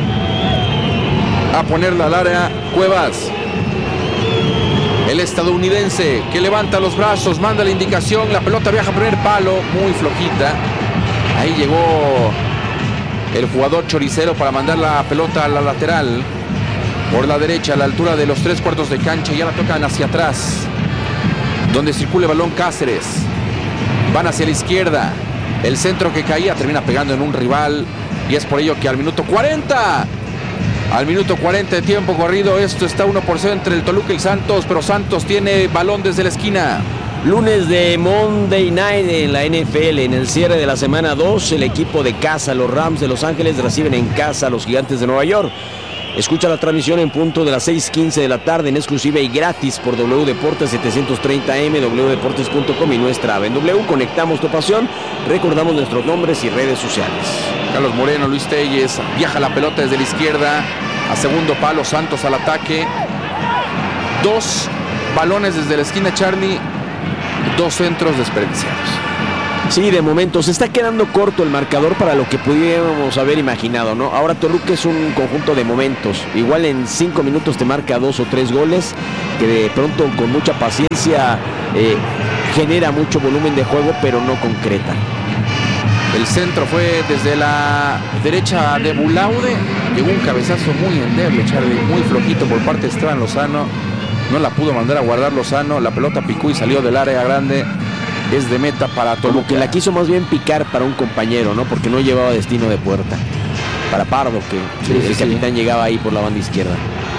A ponerla al área Cuevas, el estadounidense, que levanta los brazos, manda la indicación. La pelota viaja a primer palo, muy flojita. Ahí llegó el jugador choricero para mandar la pelota a la lateral. Por la derecha, a la altura de los tres cuartos de cancha. Ya la tocan hacia atrás, donde circula el balón Cáceres. Van hacia la izquierda. El centro que caía termina pegando en un rival. Y es por ello que al minuto cuarenta, al minuto cuarenta de tiempo corrido, esto está uno por cero entre el Toluca y Santos. Pero Santos tiene balón desde la esquina. Lunes de Monday Night en la N F L. En el cierre de la semana dos, el equipo de casa, los Rams de Los Ángeles, reciben en casa a los Gigantes de Nueva York. Escucha la transmisión en punto de las seis quince de la tarde en exclusiva y gratis por W Deportes setecientos treinta M, w deportes punto com y nuestra app en W. Conectamos tu pasión, recordamos nuestros nombres y redes sociales. Carlos Moreno, Luis Telles, viaja la pelota desde la izquierda a segundo palo, Santos al ataque. Dos balones desde la esquina, Charlie, dos centros desperdiciados. Sí, de momento se está quedando corto el marcador para lo que pudiéramos haber imaginado, ¿no? Ahora Toluca es un conjunto de momentos. Igual en cinco minutos te marca dos o tres goles, que de pronto con mucha paciencia eh, genera mucho volumen de juego, pero no concreta. El centro fue desde la derecha de Bulaude. Llegó un cabezazo muy endeble, Charlie, muy flojito por parte de Esteban Lozano. No la pudo mandar a guardar Lozano. La pelota picó y salió del área grande. Es de meta para Toluca. Como que la quiso más bien picar para un compañero, ¿no? Porque no llevaba destino de puerta. Para Pardo, que sí, el sí, capitán sí. llegaba ahí por la banda izquierda.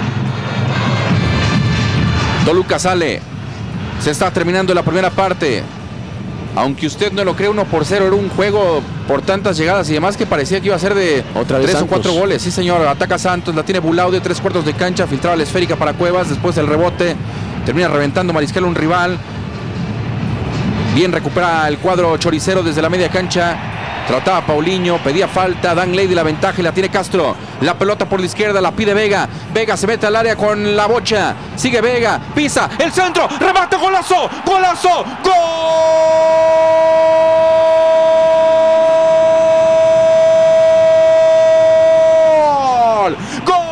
Toluca sale. Se está terminando la primera parte. Aunque usted no lo cree, uno por cero. Era un juego por tantas llegadas y demás que parecía que iba a ser de Otra vez tres Santos. o cuatro goles. Sí, señor. Ataca Santos, la tiene Bulaude, tres cuartos de cancha, filtraba la esférica para Cuevas. Después el rebote. Termina reventando Mariscal un rival. Bien recupera el cuadro choricero desde la media cancha. Trataba Paulinho, pedía falta. Dan Lady la ventaja y la tiene Castro. La pelota por la izquierda, la pide Vega. Vega se mete al área con la bocha. Sigue Vega, pisa el centro. Remate, golazo, golazo, gol. ¡Gol!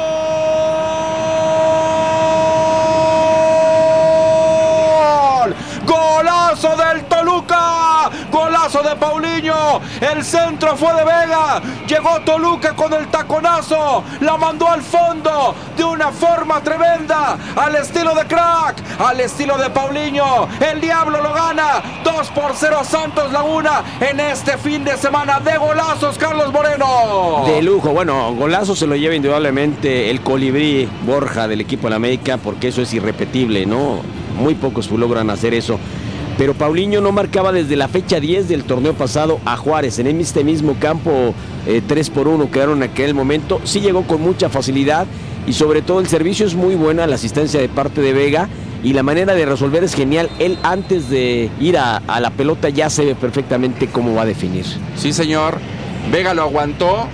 ¡Golazo del Toluca! ¡Golazo de Paulinho! El centro fue de Vega. Llegó Toluca con el taconazo. La mandó al fondo de una forma tremenda. Al estilo de Crack. Al estilo de Paulinho. El Diablo lo gana. dos por cero Santos Laguna en este fin de semana de golazos, Carlos Moreno. De lujo. Bueno, golazo se lo lleva indudablemente el colibrí Borja del equipo de la América, porque eso es irrepetible, ¿no? Muy pocos logran hacer eso. Pero Paulinho no marcaba desde la fecha diez del torneo pasado a Juárez. En este mismo campo, eh, tres por uno quedaron en aquel momento. Sí llegó con mucha facilidad y sobre todo el servicio es muy buena, la asistencia de parte de Vega y la manera de resolver es genial. Él antes de ir a, a la pelota ya se ve perfectamente cómo va a definir. Sí, señor. Vega lo aguantó.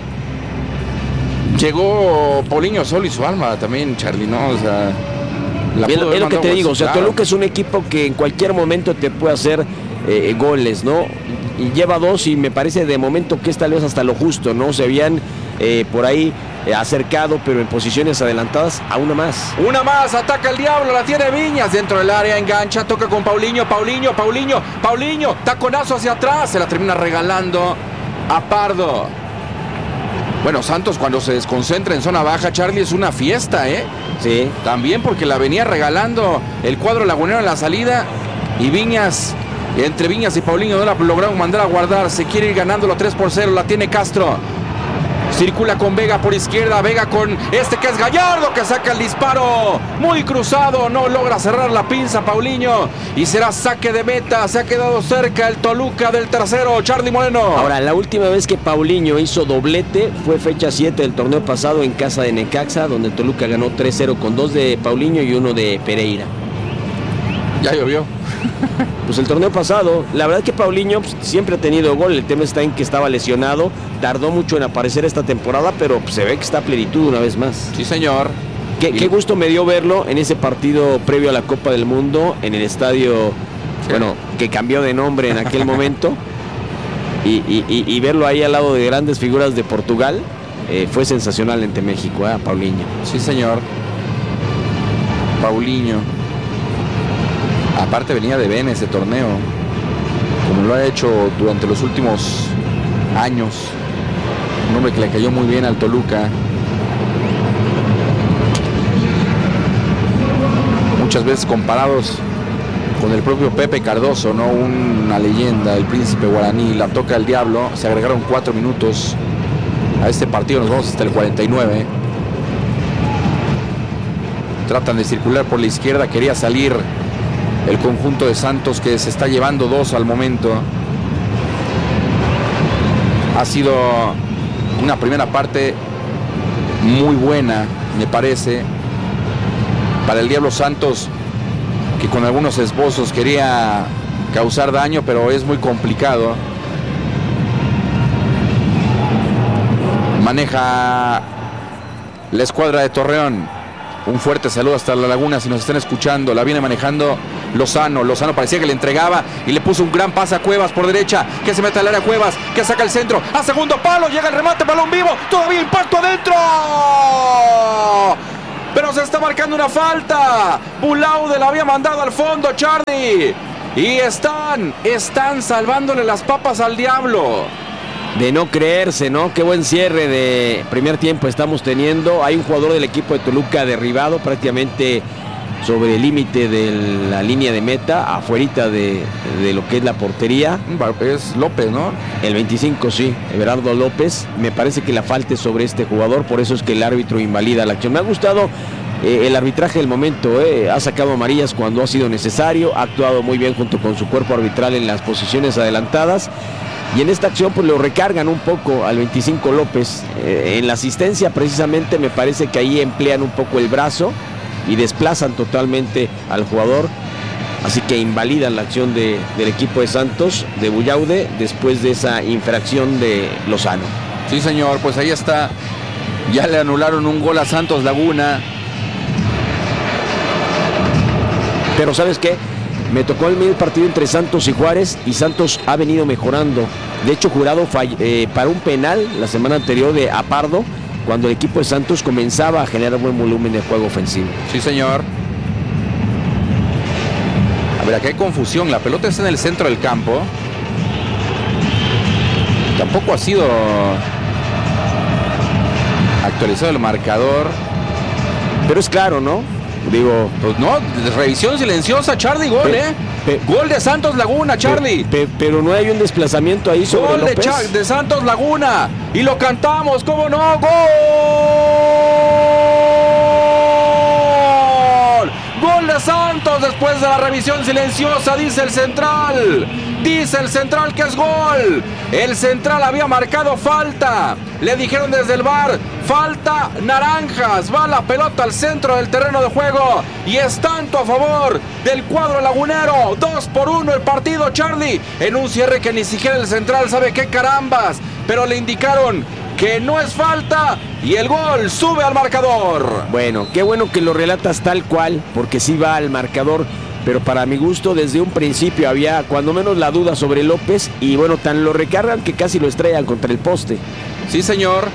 Llegó Paulinho solo y su alma también, Charlie, ¿no? O sea... Es lo, lo que te digo, o sea, Toluca es un equipo que en cualquier momento te puede hacer eh, goles, ¿no? Y lleva dos y me parece de momento que es tal vez hasta lo justo, ¿no? Se habían eh, por ahí eh, acercado, pero en posiciones adelantadas a una más. Una más, ataca el Diablo, la tiene Viñas dentro del área, engancha, toca con Paulinho, Paulinho, Paulinho, Paulinho, taconazo hacia atrás, se la termina regalando a Pardo. Bueno, Santos cuando se desconcentra en zona baja, Charlie, es una fiesta, ¿eh? Sí. También porque la venía regalando el cuadro lagunero en la salida y Viñas, entre Viñas y Paulinho no la lograron mandar a guardar. Se quiere ir ganándolo tres por cero, la tiene Castro. Circula con Vega por izquierda, Vega con este que es Gallardo, que saca el disparo muy cruzado, no logra cerrar la pinza Paulinho y será saque de meta. Se ha quedado cerca el Toluca del tercero, Charlie Moreno. Ahora, la última vez que Paulinho hizo doblete fue fecha siete del torneo pasado en casa de Necaxa, donde el Toluca ganó tres cero con dos de Paulinho y uno de Pereira. Ya llovió. Pues el torneo pasado, la verdad es que Paulinho pues, siempre ha tenido gol. El tema está en que estaba lesionado, tardó mucho en aparecer esta temporada, pero pues, se ve que está a plenitud una vez más. Sí, señor. Qué, qué gusto me dio verlo en ese partido previo a la Copa del Mundo, en el estadio, sí. bueno, que cambió de nombre en aquel momento, y, y, y, y verlo ahí al lado de grandes figuras de Portugal, eh, fue sensacional ante México, ¿eh? Paulinho. Sí, señor. Paulinho. Aparte venía de Ben ese torneo, como lo ha hecho durante los últimos años. Un hombre que le cayó muy bien al Toluca. Muchas veces comparados con el propio Pepe Cardoso, ¿no? Una leyenda, el príncipe guaraní. La toca el Diablo. Se agregaron cuatro minutos a este partido. Nos vamos hasta el cuarenta y nueve. Tratan de circular por la izquierda. Quería salir el conjunto de Santos, que se está llevando dos al momento. Ha sido una primera parte muy buena, me parece, para el Diablo Santos, que con algunos esbozos quería causar daño, pero es muy complicado. Maneja la escuadra de Torreón. Un fuerte saludo hasta La Laguna, si nos están escuchando. La viene manejando Lozano. Lozano parecía que le entregaba y le puso un gran pase a Cuevas por derecha. Que se mete al área Cuevas, que saca el centro. A segundo palo, llega el remate, balón vivo. Todavía impacto adentro. Pero se está marcando una falta. Bulaude la había mandado al fondo, Charlie. Y están, están salvándole las papas al diablo. De no creerse, ¿no? Qué buen cierre de primer tiempo estamos teniendo. Hay un jugador del equipo de Toluca derribado prácticamente sobre el límite de la línea de meta, afuerita de, de lo que es la portería. Es López, ¿no? El veinticinco, sí, Everardo López. Me parece que la falta es sobre este jugador, por eso es que el árbitro invalida la acción. Me ha gustado eh, el arbitraje del momento, eh. ha sacado amarillas cuando ha sido necesario, ha actuado muy bien junto con su cuerpo arbitral en las posiciones adelantadas. Y en esta acción pues lo recargan un poco al veinticinco López. Eh, en la asistencia precisamente me parece que ahí emplean un poco el brazo y desplazan totalmente al jugador. Así que invalidan la acción de, del equipo de Santos, de Bulaude, después de esa infracción de Lozano. Sí, señor, pues ahí está. Ya le anularon un gol a Santos Laguna. Pero ¿sabes qué? Me tocó el medio partido entre Santos y Juárez y Santos ha venido mejorando. De hecho, Jurado fall, eh, para un penal la semana anterior de Apardo, cuando el equipo de Santos comenzaba a generar buen volumen de juego ofensivo. Sí, señor. A ver, acá hay confusión. La pelota está en el centro del campo. Tampoco ha sido actualizado el marcador. Pero es claro, ¿no? Digo, pues no, revisión silenciosa, Charlie, gol, pe, eh. Pe, gol de Santos Laguna, Charlie. Pe, pe, pero no hay un desplazamiento ahí sobre gol López. De, Char de Santos Laguna. Y lo cantamos, ¿cómo no? ¡Gol! Gol de Santos después de la revisión silenciosa, dice el central. Dice el central que es gol. El central había marcado falta. Le dijeron desde el V A R, falta naranjas. Va la pelota al centro del terreno de juego. Y es tanto a favor del cuadro lagunero. Dos por uno el partido, Charlie. En un cierre que ni siquiera el central sabe qué carambas. Pero le indicaron que no es falta. Y el gol sube al marcador. Bueno, qué bueno que lo relatas tal cual. Porque sí va al marcador. Pero para mi gusto, desde un principio había cuando menos la duda sobre López. Y bueno, tan lo recargan que casi lo estrellan contra el poste. Sí, señor.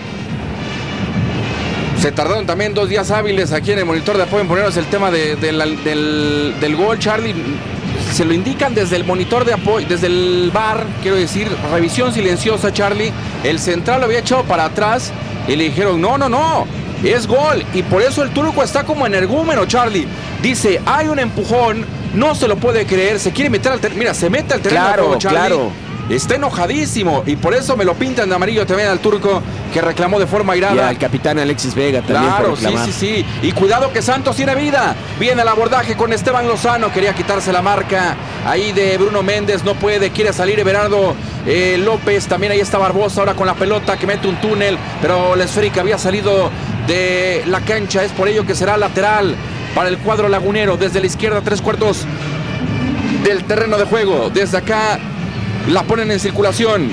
Se tardaron también dos días hábiles aquí en el monitor de apoyo en ponernos el tema de, de la, del, del gol, Charlie. Se lo indican desde el monitor de apoyo, desde el V A R, quiero decir, revisión silenciosa, Charlie. El central lo había echado para atrás y le dijeron, no, no, no, es gol. Y por eso el turco está como energúmeno, Charlie. Dice, hay un empujón, no se lo puede creer, se quiere meter al terreno. Mira, se mete al terreno claro, de juego, Charlie. Claro. Está enojadísimo y por eso me lo pintan de amarillo también al turco, que reclamó de forma airada. Y al capitán Alexis Vega también. Claro, sí, sí, sí. Y cuidado que Santos tiene vida. Viene el abordaje con Esteban Lozano. Quería quitarse la marca ahí de Bruno Méndez. No puede. Quiere salir Everardo eh, López. También ahí está Barbosa ahora con la pelota que mete un túnel. Pero la esférica había salido de la cancha. Es por ello que será lateral para el cuadro lagunero. Desde la izquierda, tres cuartos del terreno de juego. Desde acá la ponen en circulación.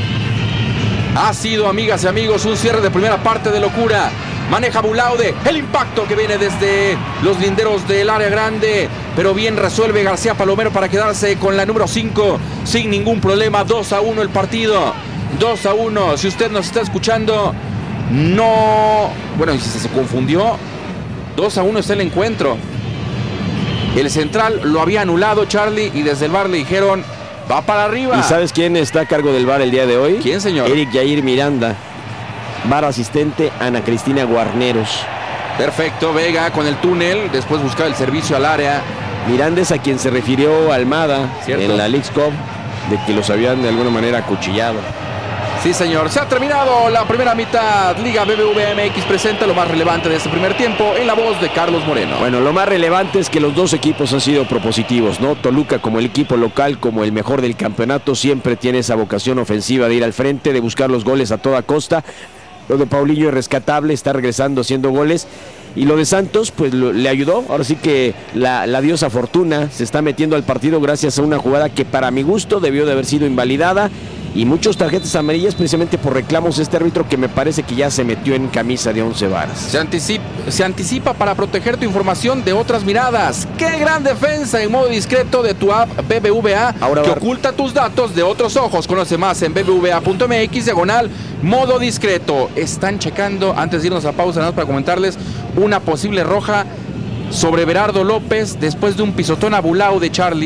Ha sido, amigas y amigos, un cierre de primera parte de locura. Maneja Bulaude, el impacto que viene desde los linderos del área grande, pero bien resuelve García Palomero para quedarse con la número cinco sin ningún problema. Dos a uno el partido, dos a uno. Si usted nos está escuchando, no, bueno, y si se confundió, dos a uno está el encuentro. El central lo había anulado, Charlie, y desde el V A R le dijeron, va para arriba. ¿Y sabes quién está a cargo del V A R el día de hoy? ¿Quién, señor? Eric Jair Miranda. V A R asistente Ana Cristina Guarneros. Perfecto, Vega con el túnel, después buscaba el servicio al área. Miranda es a quien se refirió Almada, ¿cierto?, en la Leagues Cup, de que los habían de alguna manera acuchillado. Sí, señor. Se ha terminado la primera mitad. Liga B B V A M X presenta lo más relevante de este primer tiempo en la voz de Carlos Moreno. Bueno, lo más relevante es que los dos equipos han sido propositivos, ¿no? Toluca como el equipo local, como el mejor del campeonato, siempre tiene esa vocación ofensiva de ir al frente, de buscar los goles a toda costa. Lo de Paulinho es rescatable, está regresando haciendo goles. Y lo de Santos, pues lo, le ayudó. Ahora sí que la, la diosa Fortuna se está metiendo al partido gracias a una jugada que para mi gusto debió de haber sido invalidada. y muchos tarjetas amarillas precisamente por reclamos de este árbitro que me parece que ya se metió en camisa de once varas. Se anticipa, se anticipa para proteger tu información de otras miradas. ¡Qué gran defensa en modo discreto de tu app B B V A Ahora que va... oculta tus datos de otros ojos! Conoce más en b b v a punto m x diagonal modo discreto. Están checando, antes de irnos a pausa, nada más para comentarles, una posible roja sobre Berardo López después de un pisotón a Bulao de Charlie.